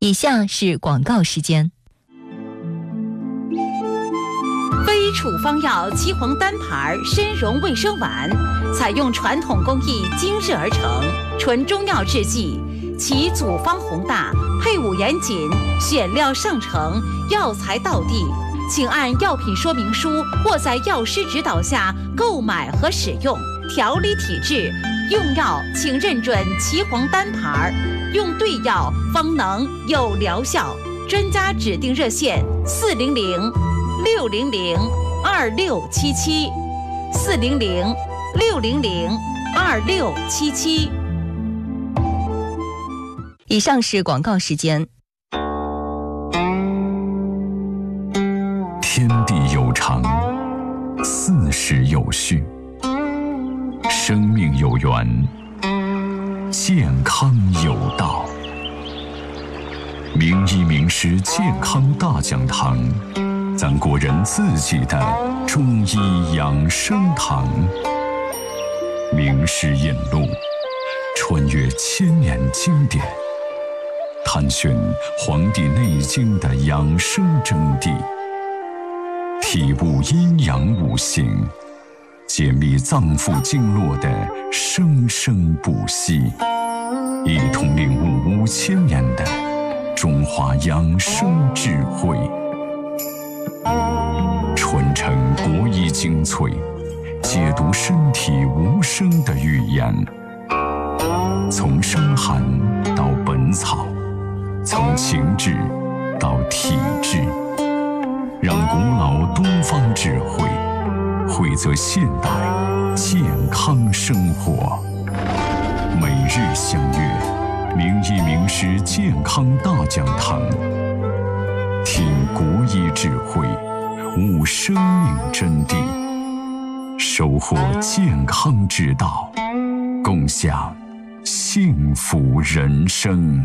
以下是广告时间。 非处方药岐黄单牌参茸卫生丸，采用传统工艺精制而成，纯中药制剂，其组方宏大，配伍严谨，选料上乘，药材到地。请按药品说明书或在药师指导下购买和使用。调理体质，用药请认准岐黄单牌，用对药方能有疗效。专家指定热线400-600-2677，400-600-2677。 以上是广告时间。 天地有常，四时有序，生命有源，健康有道。名医名师健康大讲堂，咱国人自己的中医养生堂。名师引路，穿越千年经典，探寻《黄帝内经》的养生真谛，体悟阴阳五行，解密脏腑经络的生生不息，一同领悟5000年的中华养生智慧，传承国医精粹，解读身体无声的语言。从伤寒到本草，从情志到体质，让古老东方智慧汇泽现代健康生活。每日相约名医名师健康大讲堂，听国医智慧，悟生命真谛，收获健康之道，共享幸福人生。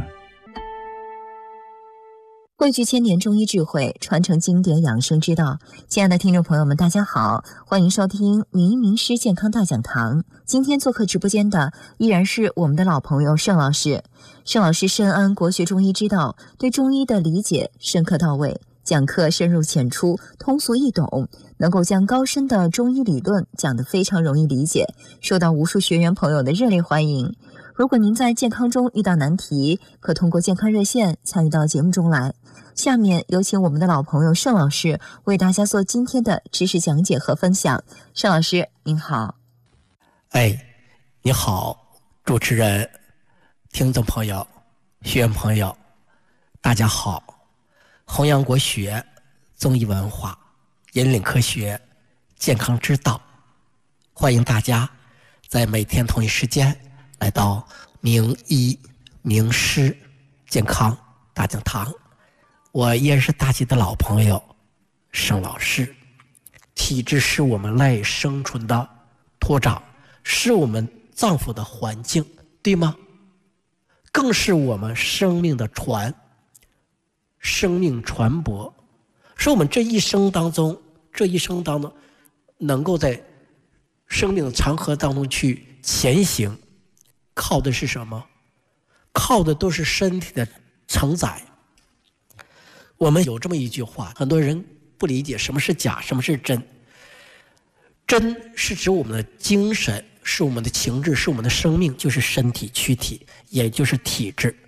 汇聚千年中医智慧，传承经典养生之道。亲爱的听众朋友们，大家好，欢迎收听名医名师健康大讲堂。今天做客直播间的依然是我们的老朋友盛老师。盛老师深谙国学中医之道，对中医的理解深刻到位，讲课深入浅出，通俗易懂，能够将高深的中医理论讲得非常容易理解，受到无数学员朋友的热烈欢迎。如果您在健康中遇到难题，可通过健康热线参与到节目中来。下面有请我们的老朋友盛老师为大家做今天的知识讲解和分享。盛老师您好。 你好，主持人、听众朋友、学员朋友，大家好。弘扬国学、中医文化，引领科学、健康之道，欢迎大家在每天同一时间来到名医名师健康大讲堂。我依然是大家的老朋友盛老师。体质是我们赖以生存的土壤，是我们脏腑的环境，对吗？更是我们生命的生命传播，是我们这一生当中能够在生命的长河当中去前行，靠的是什么？靠的都是身体的承载。我们有这么一句话，很多人不理解什么是假，什么是真。真是指我们的精神，是我们的情志，是我们的生命，就是身体躯体，也就是体质。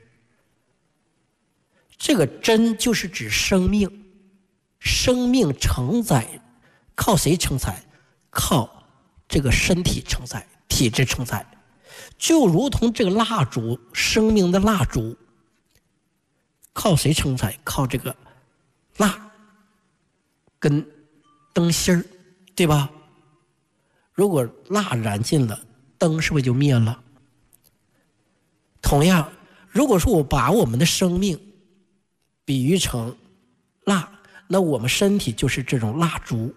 这个真就是指生命，生命承载，靠谁承载？靠这个身体承载，体质承载。就如同这个蜡烛，生命的蜡烛，靠谁承载？靠这个蜡跟灯芯儿，对吧？如果蜡燃尽了，灯是不是就灭了？同样，如果说我把我们的生命比喻成蜡，那我们身体就是这种蜡烛，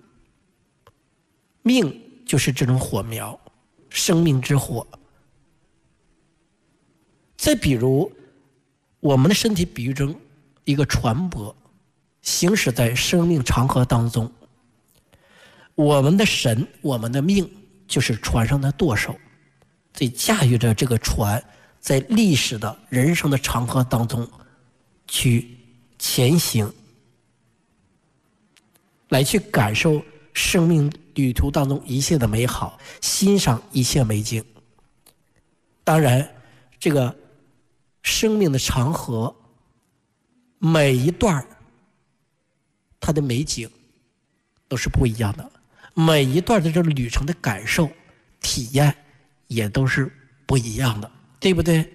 命就是这种火苗，生命之火。再比如，我们的身体比喻成一个船舶，行驶在生命长河当中。我们的神，我们的命，就是船上的舵手，在驾驭着这个船，在历史的人生的长河当中去前行，来去感受生命旅途当中一切的美好，欣赏一切美景。当然，这个生命的长河，每一段它的美景都是不一样的，每一段的这个旅程的感受、体验也都是不一样的，对不对？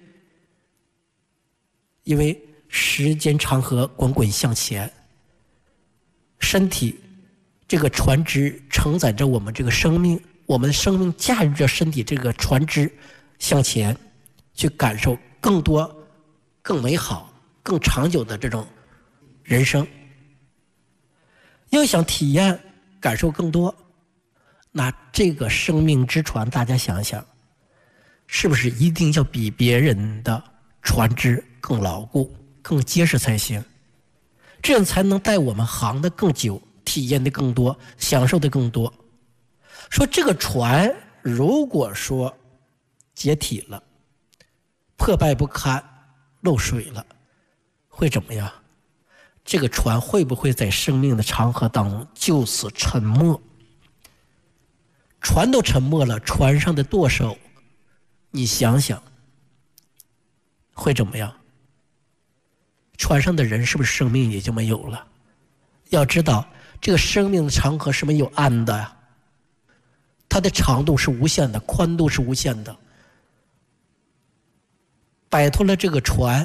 因为时间长河滚滚向前，身体这个船只承载着我们这个生命，我们的生命驾驭着身体这个船只向前，去感受更多、更美好、更长久的这种人生。要想体验、感受更多，那这个生命之船，大家想想，是不是一定要比别人的船只更牢固、更结实才行？这样才能带我们航得更久，体验的更多，享受的更多。说这个船如果说解体了，破败不堪，漏水了，会怎么样？这个船会不会在生命的长河当中就此沉没？船都沉没了，船上的舵手，你想想会怎么样？船上的人是不是生命也就没有了？要知道这个生命的长河是没有岸的呀，它的长度是无限的，宽度是无限的。摆脱了这个船，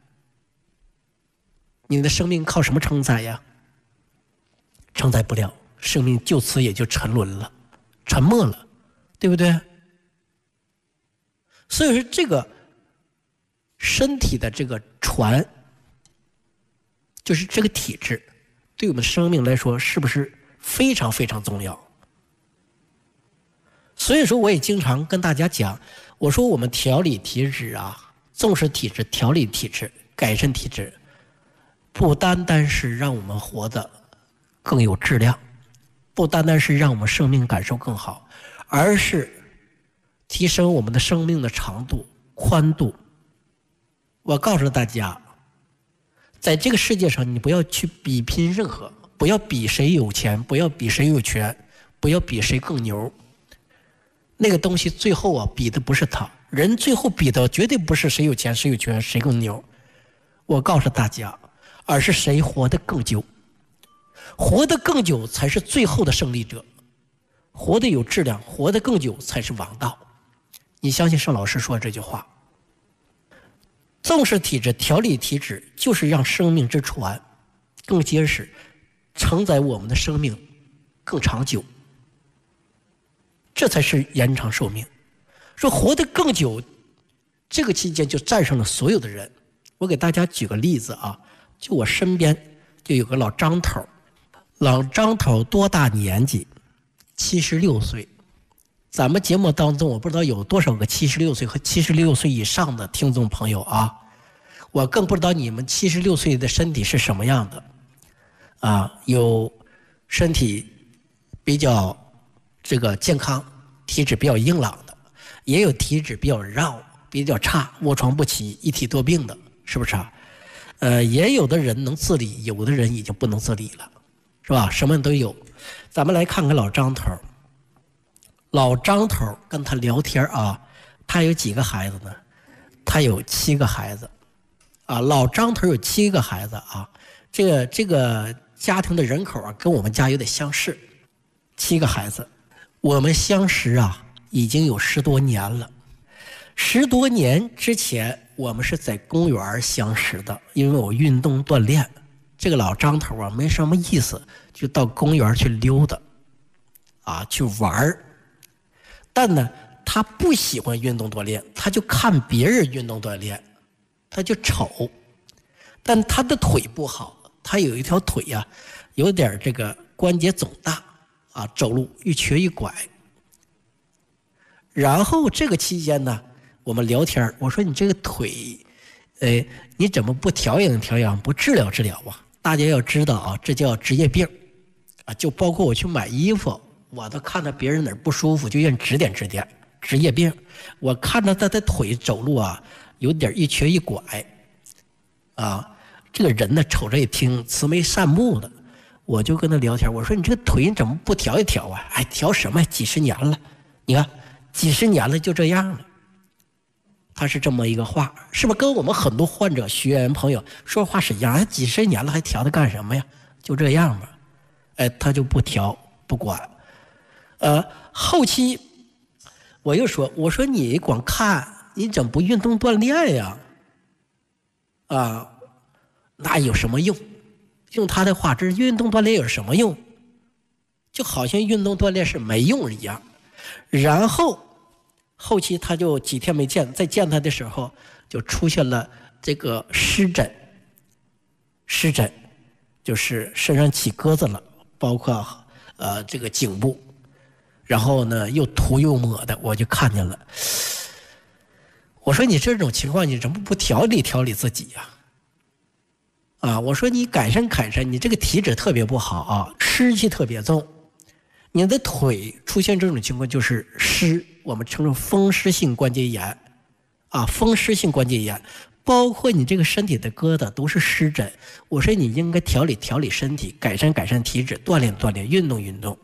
你的生命靠什么承载呀？承载不了，生命就此也就沉沦了，沉没了，对不对？所以说这个身体的这个船，就是这个体质，对我们生命来说是不是非常非常重要？所以说我也经常跟大家讲，我说我们调理体质啊，重视体质，调理体质，改善体质，不单单是让我们活得更有质量，不单单是让我们生命感受更好，而是提升我们的生命的长度、宽度。我告诉大家，在这个世界上，你不要去比拼任何，不要比谁有钱，不要比谁有权，不要比谁更牛。那个东西最后啊，比的不是他，人最后比的绝对不是谁有钱、谁有权、谁更牛。我告诉大家，而是谁活得更久，活得更久才是最后的胜利者，活得有质量，活得更久才是王道。你相信盛老师说这句话？重视体质，调理体质，就是让生命之船更结实，承载我们的生命更长久，这才是延长寿命。说活得更久，这个期间就战胜了所有的人。我给大家举个例子啊，就我身边就有个老张头，老张头多大年纪？76岁。咱们节目当中，我不知道有多少个76岁和76岁以上的听众朋友啊，我更不知道你们76岁的身体是什么样的啊，有身体比较这个健康，体质比较硬朗的，也有体质比较绕、比较差、卧床不起、一体多病的，是不是啊？也有的人能自理，有的人已经不能自理了，是吧？什么都有。咱们来看看老张头。老张头跟他聊天啊，他有几个孩子呢？他有7个孩子啊。老张头有7个孩子啊，这个家庭的人口啊，跟我们家有点相似，7个孩子。我们相识啊，已经有10多年了。10多年之前，我们是在公园相识的，因为我运动锻炼。这个老张头啊，没什么意思，就到公园去溜达啊，去玩。但呢，他不喜欢运动锻炼，他就看别人运动锻炼，他就丑。但他的腿不好，他有一条腿呀，有点这个关节肿大啊，走路一瘸一拐。然后这个期间呢，我们聊天，我说你这个腿，你怎么不调养调养，不治疗治疗啊？大家要知道啊，这叫职业病啊，就包括我去买衣服。我都看到别人哪儿不舒服，就愿意指点指点，职业病。我看到他的腿走路啊，有点一瘸一拐，啊， 这个人呢瞅着也挺慈眉善目的，我就跟他聊天，我说你这个腿你怎么不调一调啊？哎，调什么？几十年了，你看几十年了就这样了。他是这么一个话，是不是跟我们很多患者学员朋友说话是一样？哎，几十年了还调它干什么呀？就这样吧。哎，他就不调不管。后期我又说，我说你光看，你怎么不运动锻炼呀？那有什么用？用他的话，这运动锻炼有什么用？就好像运动锻炼是没用一样。然后后期他就几天没见，再见他的时候就出现了这个湿疹，湿疹就是身上起疙瘩了，包括这个颈部，然后呢又涂又抹的，我就看见了。我说你这种情况你怎么不调理调理自己呀？我说你改善改善，你这个体质特别不好啊，湿气特别重，你的腿出现这种情况就是湿，我们称为风湿性关节炎风湿性关节炎，包括你这个身体的疙瘩都是湿疹。我说你应该调理调理身体，改善改善体质，锻炼锻炼，运动运动。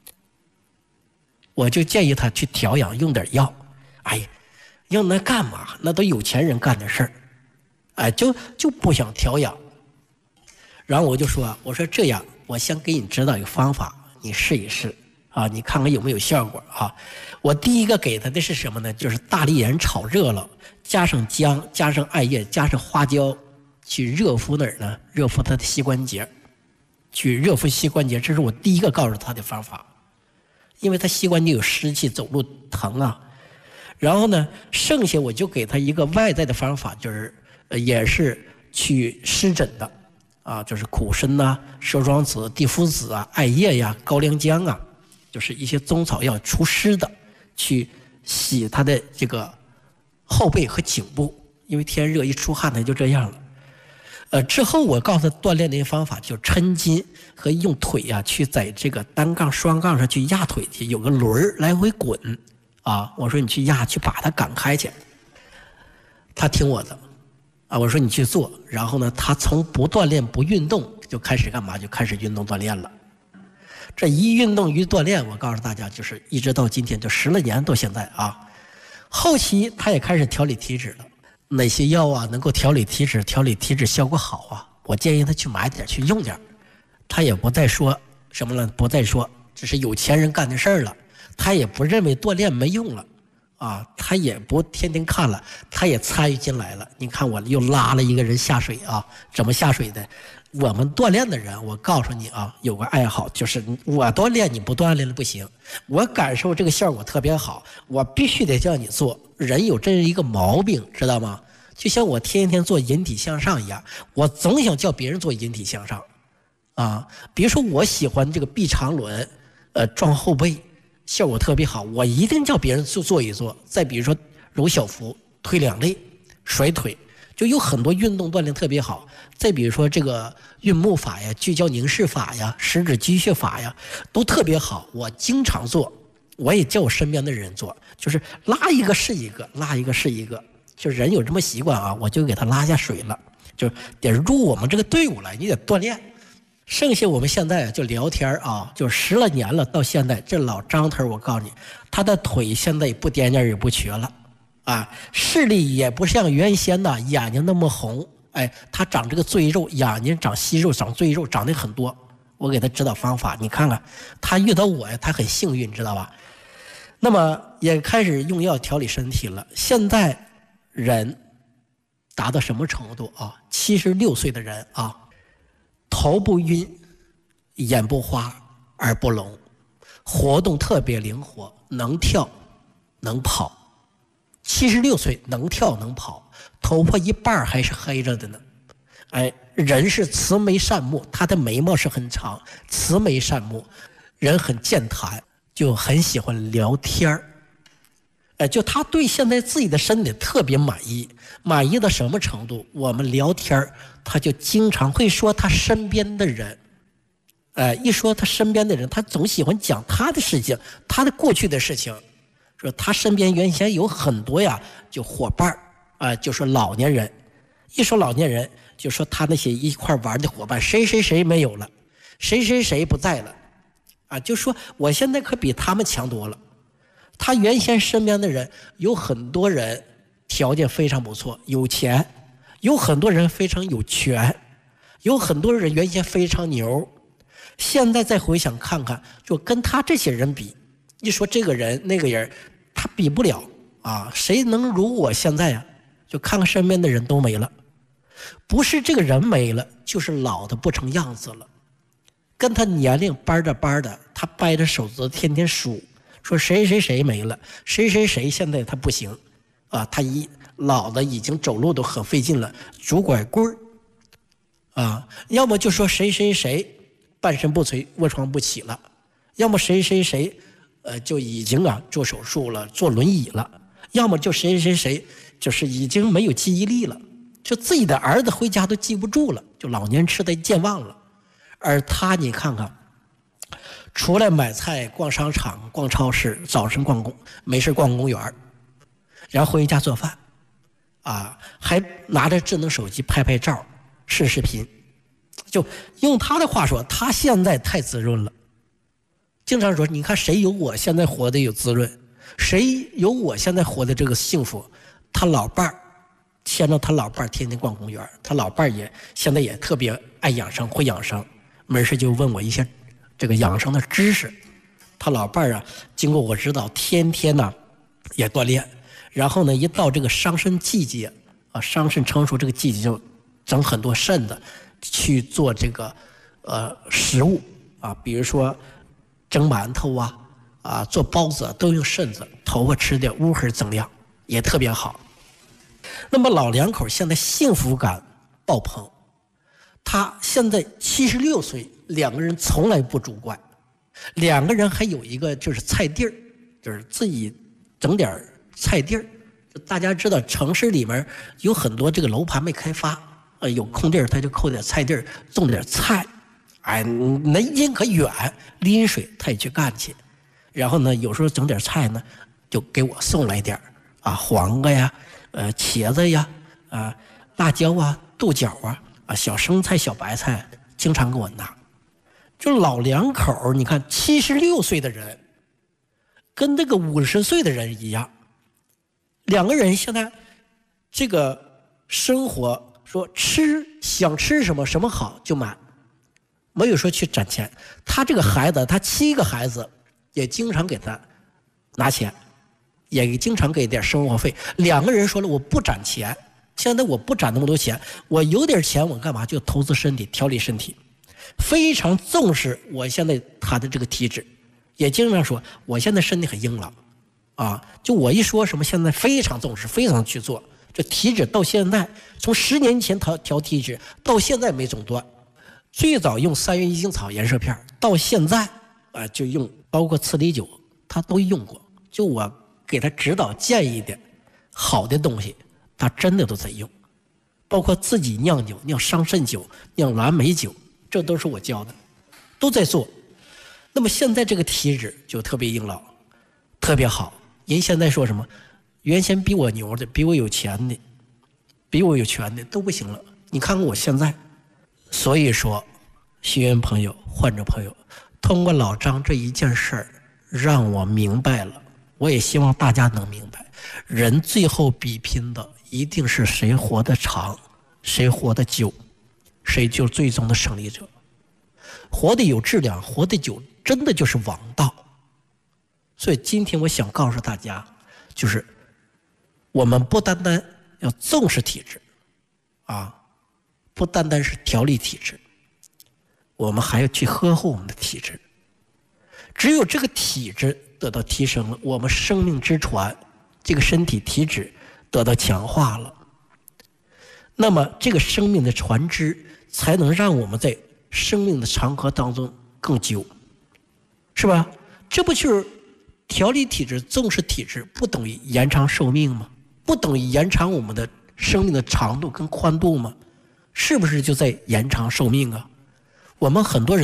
我就建议他去调养，用点药。哎呀，用那干嘛？那都有钱人干的事儿。就不想调养。然后我就说，我说这样，我先给你指导一个方法，你试一试你看看有没有效果我第一个给他的是什么呢？就是大力盐炒热了，加上姜，加上艾叶，加上花椒，去热敷哪儿呢？热敷他的膝关节，去热敷膝关节，这是我第一个告诉他的方法。因为他膝关节有湿气，走路疼然后呢，剩下我就给他一个外在的方法，就是也是去湿疹的就是苦参蛇庄子、地肤子艾叶呀、高良姜就是一些中草药除湿的，去洗他的这个后背和颈部，因为天热一出汗他就这样了。之后我告诉他锻炼的一个方法，就抻筋和用腿去在这个单杠双杠上去压腿去，有个轮来回滚我说你去压，去把它赶开去。他听我的我说你去做。然后呢，他从不锻炼不运动就开始干嘛？就开始运动锻炼了。这一运动一锻炼，我告诉大家，就是一直到今天，就10来年到现在后期他也开始调理体质了。哪些药能够调理体质，调理体质效果好我建议他去买点，去用点。他也不再说什么了，不再说这是有钱人干的事儿了。他也不认为锻炼没用了他也不天天看了，他也参与进来了。你看我又拉了一个人下水怎么下水的？我们锻炼的人，我告诉你有个爱好，就是我锻炼你不锻炼了不行，我感受这个效果特别好，我必须得叫你做。人有这一个毛病，知道吗？就像我天天做引体向上一样，我总想叫别人做引体向上比如说我喜欢这个臂长轮撞后背，效果特别好，我一定叫别人做一做。再比如说揉小腹、推两肋、甩腿，就有很多运动锻炼特别好。再比如说这个运木法呀、聚焦凝视法呀、十指击穴法呀，都特别好，我经常做。我也叫我身边的人做，就是拉一个是一个，拉一个是一个，就人有这么习惯我就给他拉下水了，就得入我们这个队伍来，你得锻炼。剩下我们现在就聊天就10来年了，到现在这老张头，我告诉你，他的腿现在也不颠颠也不瘸了视力也不像原先眼睛那么红，他长这个赘肉，眼睛长息肉，长赘肉，长得很多。我给他指导方法，你看看他遇到我他很幸运，知道吧？那么也开始用药调理身体了。现在人达到什么程度76岁的人头不晕，眼不花，耳不聋，活动特别灵活，能跳能跑。76岁能跳能跑，头发一半还是黑着的呢。人是慈眉善目，他的眉毛是很长，慈眉善目，人很健谈，就很喜欢聊天就他对现在自己的身体特别满意，满意到什么程度？我们聊天他就经常会说他身边的人，一说他身边的人，他总喜欢讲他的事情，他的过去的事情，说他身边原先有很多就伙伴就是老年人， 一说老年人，就说他那些一块玩的伙伴，谁谁谁没有了，谁谁谁不在了，啊，就说我现在可比他们强多了。他原先身边的人有很多人条件非常不错，有钱，有很多人非常有权，有很多人原先非常牛，现在再回想看看，就跟他这些人比，一说这个人那个人，他比不了啊，谁能如我现在呀？就看看身边的人都没了，不是这个人没了，就是老的不成样子了。跟他年龄掰着掰的，他掰着手指天天数，说谁谁谁没了，谁谁谁现在他不行啊，他老的已经走路都很费劲了，拄拐棍啊，要么就说谁谁谁半身不遂，卧床不起了，要么谁谁谁就已经做手术了，坐轮椅了，要么就谁谁谁就是已经没有记忆力了，就自己的儿子回家都记不住了，就老年痴呆健忘了。而他你看看，出来买菜、逛商场、逛超市，早晨没事逛公园，然后回家做饭啊，还拿着智能手机拍拍照、视视频。就用他的话说，他现在太滋润了。经常说，你看谁有我现在活得有滋润，谁有我现在活的这个幸福。他老伴儿牵着他老伴儿天天逛公园，他老伴儿现在也特别爱养生，会养生，没事就问我一些这个养生的知识。他老伴儿经过我指导，天天也锻炼，然后呢，一到这个伤肾季节伤肾成熟这个季节，就整很多肾的去做这个食物比如说蒸馒头做包子都用肾子，头发吃点乌黑增亮，也特别好。那么老两口现在幸福感爆棚，他现在76岁，两个人从来不主观，两个人还有一个就是菜地儿，就是自己整点菜地儿。大家知道城市里面有很多这个楼盘没开发，有空地儿他就扣点菜地儿种点菜，那人可远，拎水他也去干去。然后呢，有时候整点菜呢，就给我送来点黄瓜呀，茄子呀，辣椒豆角小生菜、小白菜，经常给我拿。就老两口，你看76岁的人，跟那个50岁的人一样，两个人现在这个生活说想吃什么什么好就买，没有说去攒钱。他这个孩子，他7个孩子也经常给他拿钱，也经常给点生活费。两个人说了，我不攒钱，现在我不攒那么多钱，我有点钱我干嘛？就投资身体，调理身体，非常重视我现在他的这个体质，也经常说我现在身体很硬朗就我一说什么现在非常重视，非常去做。这体脂到现在从10年前调体脂到现在没中断，最早用3元一精草颜色片，到现在就用包括刺梨酒他都用过，就我给他指导建议的好的东西他真的都在用，包括自己酿酒，酿桑葚酒，酿蓝莓酒，这都是我教的，都在做。那么现在这个体质就特别硬朗，特别好。人现在说什么原先比我牛的，比我有钱的，比我有权的都不行了，你看看我现在。所以说学员朋友、患者朋友，通过老张这一件事儿让我明白了，我也希望大家能明白，人最后比拼的一定是谁活得长，谁活得久，谁就最终的胜利者。活得有质量，活得久，真的就是王道。所以今天我想告诉大家，就是我们不单单要重视体质不单单是调理体质，我们还要去呵护我们的体质。只有这个体质得到提升了，我们生命之船这个身体体质得到强化了，那么这个生命的船只才能让我们在生命的长河当中更久，是吧？这不就是调理体质、重视体质，不等于延长寿命吗？不等于延长我们的生命的长度跟宽度吗？是不是就在延长寿命我们很多人